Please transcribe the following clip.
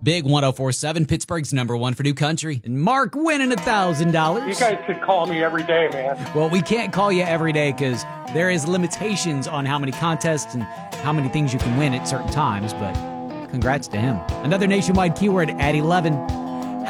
Big 104.7, Pittsburgh's #1 for New Country. And Mark winning $1,000. You guys could call me every day, man. Well, we can't call you every day because there is limitations on how many contests and how many things you can win at certain times, but congrats to him. Another nationwide keyword at 11.